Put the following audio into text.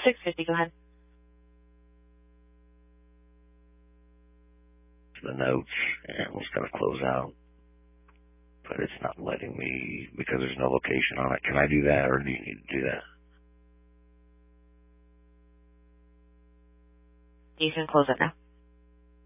650, go ahead. The notes, and it was going to close out, but it's not letting me because there's no location on it. Can I do that, or do you need to do that? You can close it now.